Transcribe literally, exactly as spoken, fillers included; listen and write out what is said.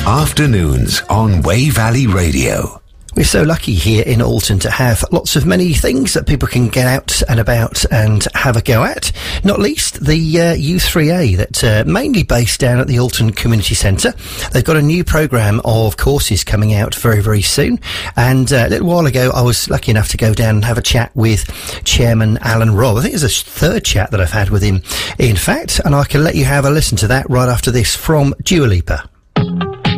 Afternoons on Way Valley Radio. We're so lucky here in Alton to have lots of many things that people can get out and about and have a go at. Not least the uh, U three A that's uh, mainly based down at the Alton Community Centre. They've got a new programme of courses coming out very, very soon. And uh, a little while ago, I was lucky enough to go down and have a chat with Chairman Alan Robb. I think it's a third chat that I've had with him, in fact. And I can let you have a listen to that right after this from Dua Lipa.